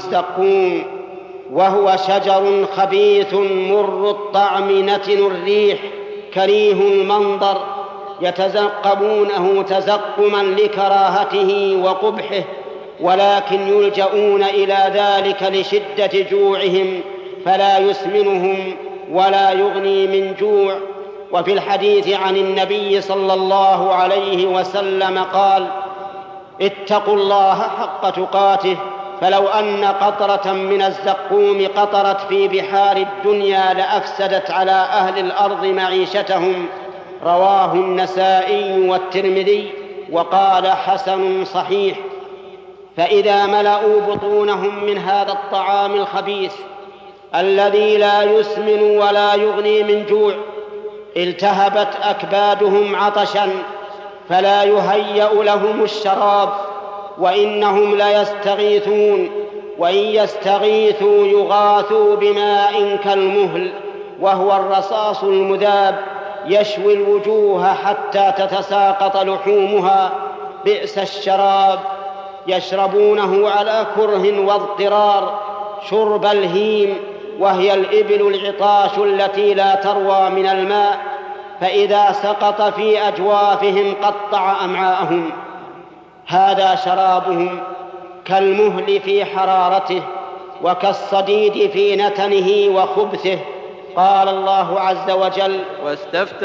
الزقوم، وهو شجر خبيث مر الطعم نتن الريح كريه المنظر، يتزقمونه تزقما لكراهته وقبحه، ولكن يلجؤون إلى ذلك لشدة جوعهم، فلا يسمنهم ولا يغني من جوع. وفي الحديث عن النبي صلى الله عليه وسلم قال: اتقوا الله حق تقاته، فلو أن قطرة من الزقوم قطرت في بحار الدنيا لأفسدت على أهل الأرض معيشتهم. رواه النسائي والترمذي وقال: حسن صحيح. فإذا ملأوا بطونهم من هذا الطعام الخبيث الذي لا يسمن ولا يغني من جوع، التهبت أكبادهم عطشا، فلا يهيأ لهم الشراب، وإنهم ليستغيثون، وإن يستغيثوا يغاثوا بماء كالمهل، وهو الرصاص المذاب، يشوي الوجوه حتى تتساقط لحومها. بئس الشراب، يشربونه على كره واضطرار شرب الهيم، وهي الإبل العطاش التي لا تروى من الماء، فإذا سقط في أجوافهم قطع أمعاءهم. هذا شرابهم، كالمهل في حرارته، وكالصديد في نتنه وخبثه. قال الله عز وجل: